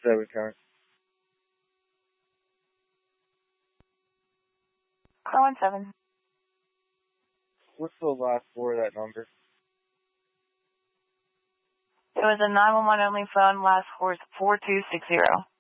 7 count. Car 17. What's the last 4 of that number? It was a 911 only phone, last 4 is 4260.